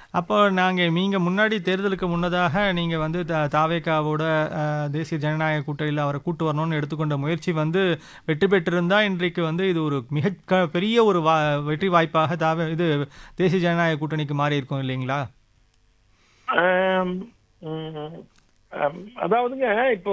அப்போ நீங்க முன்னாடி தேர்தலுக்கு முன்னதாக நீங்க வந்து தாவேகாவோட தேசிய ஜனநாயக கூட்டணியில் அவரை கூட்டு வரணும்னு எடுத்துக்கொண்ட முயற்சி வந்து வெற்றி பெற்றிருந்தா இன்றைக்கு வந்து இது ஒரு பெரிய ஒரு வெற்றி வாய்ப்பாக இது தேசிய ஜனநாயக கூட்டணிக்கு மாறி இருக்கும் இல்லைங்களா? ஆம், ம், அதாவதுங்க இப்போ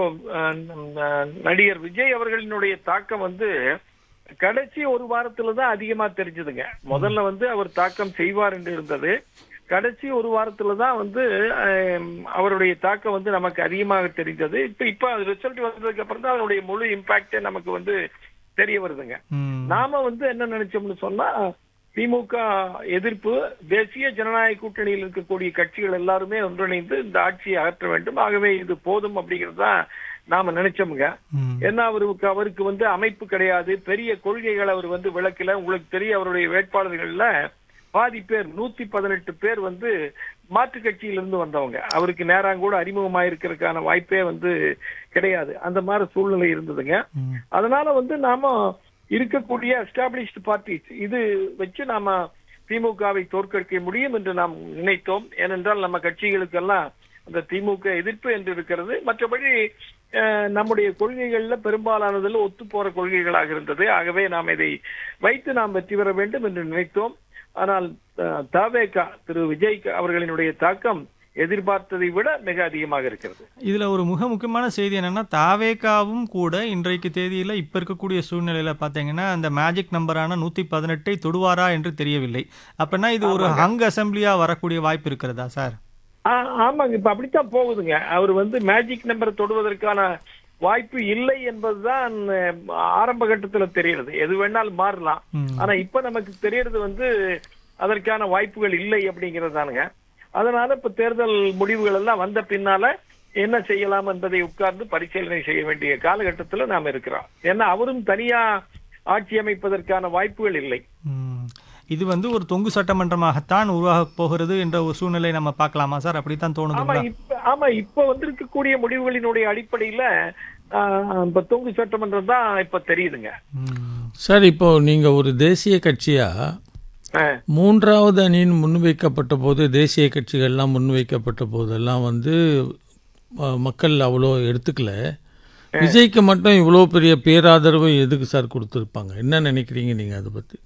நடிகர் விஜய் அவர்களினுடைய தாக்கம் வந்து கடைசி ஒரு வாரத்துல தான் அதிகமா தெரிஞ்சதுங்க. முதல்ல வந்து அவர் தாக்கம் செய்வார் என்று இருந்தது. கடைசி ஒரு வாரத்துல தான் வந்து அவருடைய தாக்கம் வந்து நமக்கு அதிகமாக தெரிஞ்சது. இப்ப ரிசல்ட் வந்ததுக்கு அப்புறம் தான் அதனுடைய முழு இம்பாக்டே நமக்கு வந்து தெரிய வருதுங்க. நாம வந்து என்ன நினைச்சோம்னு சொன்னா, திமுக எதிர்ப்பு, தேசிய ஜனநாயக கூட்டணியில் இருக்கக்கூடிய கட்சிகள் எல்லாருமே ஒன்றிணைந்து இந்த ஆட்சியை அகற்ற வேண்டும், ஆகவே இது போதும் அப்படிங்கிறது தான் நாம நினைச்சோமுங்க. ஏன்னா அவருக்கு வந்து அமைப்பு கிடையாது, பெரிய கொள்கைகள் அவர் வந்து விளக்கல. உங்களுக்கு தெரியும், அவருடைய வேட்பாளர்கள்ல பாதி பேர் 118 பேர் வந்து மாற்று கட்சியிலிருந்து வந்தவங்க. அவருக்கு நேராங்கூட அறிமுகமாயிருக்கிறதுக்கான வாய்ப்பே வந்து கிடையாது. அந்த மாதிரி சூழ்நிலை இருந்ததுங்க. அதனால வந்து நாம இருக்கக்கூடிய எஸ்டாப்ளிஷ்டு பார்ட்டிஸ் இது வச்சு நாம திமுகவை தோற்கடிக்க முடியும் என்று நாம் நினைத்தோம். ஏனென்றால் நம்ம கட்சிகளுக்கெல்லாம் அந்த திமுக எதிர்ப்பு என்று இருக்கிறது. மற்றபடி நம்முடைய கொள்கைகள்ல பெரும்பாலானதில் ஒத்து போற கொள்கைகளாக இருந்தது. ஆகவே நாம் இதை வைத்து நாம் வெற்றி பெற வேண்டும் என்று நினைத்தோம். ஆனால் தவேகா திரு விஜய் அவர்களினுடைய தாக்கம் எதிர்பார்த்ததை விட மிக அதிகமாக இருக்கிறது. இதுல ஒரு மிக முக்கியமான செய்தி என்னன்னா, தாவேகாவும் கூட இன்றைக்கு தேதியில இப்ப இருக்கக்கூடிய சூழ்நிலையில பாத்தீங்கன்னா அந்த மேஜிக் நம்பரான 118 தொடுவாரா என்று தெரியவில்லை. அப்படின்னா இது ஒரு ஹங் அசம்பிளியா வரக்கூடிய வாய்ப்பு இருக்கிறதா சார்? ஆமாங்க, இப்ப அப்படித்தான் போகுதுங்க. அவர் வந்து மேஜிக் நம்பரை தொடுவதற்கான வாய்ப்பு இல்லை என்பதுதான் ஆரம்ப கட்டத்துல தெரியுது. எது வேணாலும் மாறலாம். ஆனா இப்ப நமக்கு தெரியறது வந்து அதற்கான வாய்ப்புகள் இல்லை அப்படிங்கறதானுங்க. அதனால இப்ப தேர்தல் முடிவுகள் எல்லாம் வந்த பின்னால என்ன செய்யலாம் என்பதை உட்கார்ந்து பரிசீலனை செய்ய வேண்டிய காலகட்டத்துல நாம இருக்கிறோம். ஏன்னா அவரும் தனியா ஆட்சி அமைப்பதற்கான வாய்ப்புகள் இல்லை. இது வந்து ஒரு தொங்கு சட்டமன்றமாகத்தான் உருவாக போகிறது என்ற ஒரு சூழ்நிலை நம்ம பார்க்கலாமா சார்? அப்படித்தான் தோணுது. ஆமா, இப்ப வந்திருக்கக்கூடிய முடிவுகளினுடைய அடிப்படையில இப்ப தொங்கு சட்டமன்றம் தான் இப்ப தெரியுதுங்க சார். இப்போ நீங்க ஒரு தேசிய கட்சியா மூன்றாவது அணியின் முன்வைக்கப்பட்ட போது, தேசிய கட்சிகள்லாம் முன்வைக்கப்பட்ட போதெல்லாம் வந்து மக்கள் அவ்வளோ எடுத்துக்கல. விஜய்க்கு மட்டும் இவ்வளோ பெரிய பேராதரவு எதுக்கு சார் கொடுத்துருப்பாங்க? என்ன நினைக்கிறீங்க நீங்க அதை பத்தி?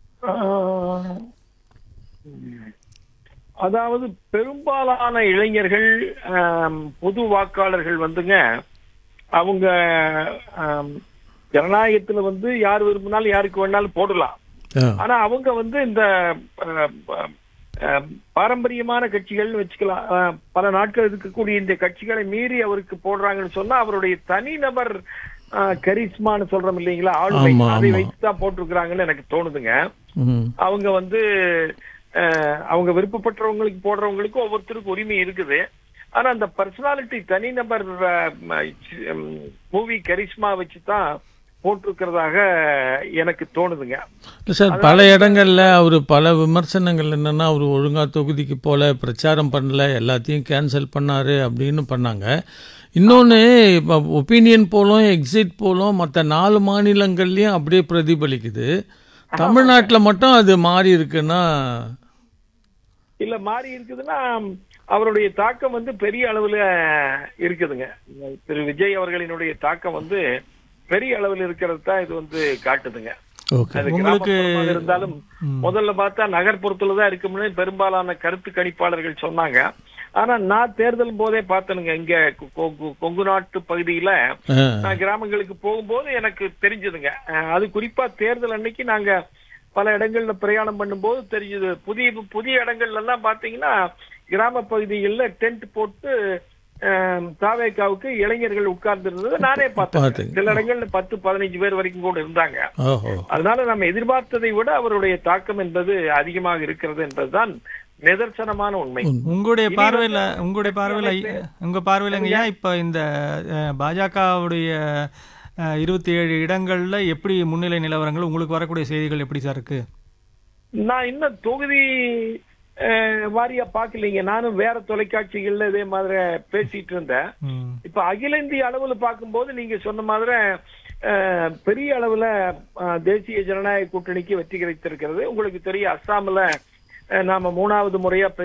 அதாவது பெரும்பாலான இளைஞர்கள், பொது வாக்காளர்கள் வந்துங்க, அவங்க ஜனநாயகத்துல வந்து யார் விரும்பினாலும் யாருக்கு வேணாலும் போடலாம். ஆனா அவங்க வந்து இந்த பாரம்பரியமான கட்சிகள்னு வச்சுக்கலாம், பல நாட்கள் இருக்கக்கூடிய இந்த கட்சிகளை மீறி அவருக்கு போடுறாங்கன்னு சொன்னா அவருடைய தனிநபர் கரிஸ்மான்னு சொல்றோம் இல்லைங்களா, ஆளுமை, அதை வைத்துதான் போட்டிருக்கிறாங்கன்னு எனக்கு தோணுதுங்க. அவங்க வந்து அவங்க விருப்பப்பட்டவங்களுக்கு போடுறவங்களுக்கும் ஒவ்வொருத்தருக்கும் உரிமை இருக்குது. ஆனா அந்த பர்சனாலிட்டி, தனிநபர் மூவி கரிஸ்மா வச்சுதான் போட்டிருக்கிறதாக எனக்கு தோணுதுங்க சார். பல இடங்கள்ல அவரு பல விமர்சனங்கள் என்னன்னா, அவர் ஒழுங்கா தொகுதிக்கு போல, பிரச்சாரம் பண்ணல, எல்லாத்தையும் கேன்சல் பண்ணாரு அப்படின்னு பண்ணாங்க. இன்னொன்று, ஒப்பீனியன் போலும் எக்ஸிட் போலும் மற்ற 4 மாநிலங்கள்லையும் அப்படியே பிரதிபலிக்குது. தமிழ்நாட்டில் மட்டும் அது மாறி இருக்குன்னா? இல்ல, மாறி இருக்குதுன்னா அவருடைய தாக்கம் வந்து பெரிய அளவுல இருக்குதுங்க. திரு விஜய் அவர்களினுடைய தாக்கம் வந்து பெரிய அளவில் இருக்கிறது தான் இது வந்து காட்டுதுங்க. உங்களுக்கு இருந்தாலும் முதல்ல பார்த்தா நகர்ப்புறத்துலதான் இருக்கும்னு பெரும்பாலான கருத்து கணிப்பாளர்கள் சொன்னாங்க. ஆனா நான் தேர்தல் போதே பார்த்தனுங்க, இங்க கொங்கு நாட்டு பகுதியில நான் கிராமங்களுக்கு போகும்போது எனக்கு தெரிஞ்சதுங்க. அது குறிப்பா தேர்தல் அன்னைக்கு நாங்க பல இடங்கள்ல பிரயாணம் பண்ணும்போது தெரிஞ்சது. புதிய இடங்கள்ல எல்லாம் பாத்தீங்கன்னா கிராம பகுதிகளில் டென்ட் போட்டு தாவேகாவுக்கு இளைஞர்கள் உட்கார்ந்து இருந்தது நானே பார்த்தேன். சில இடங்கள்ல 10-15 பேர் வரைக்கும் கூட இருந்தாங்க. அதனால நம்ம எதிர்பார்த்ததை விட அவருடைய தாக்கம் என்பது அதிகமாக இருக்கிறது என்பதுதான் நிதர்சனமான உண்மை. உங்களுடைய பார்வையில இப்ப இந்த பாஜகவுடைய 27 இடங்கள்ல எப்படி முன்னிலை நிலவரங்கள், உங்களுக்கு வரக்கூடிய செய்திகள் எப்படி சார் இருக்கு? நான் இன்னும் தொகுதி வாரியா பாக்கலீங்க. நானும் வேற தொலைக்காட்சிகள்ல இதே மாதிரி பேசிட்டு இருந்தேன். இப்ப அகில இந்திய அளவுல பார்க்கும்போது நீங்க சொன்ன மாதிரி பெரிய அளவுல தேசிய ஜனநாயக கூட்டணிக்கு வெற்றி கிடைத்திருக்கிறது. உங்களுக்கு தெரியும், அஸ்ஸாம்ல நாம 3வது முறையா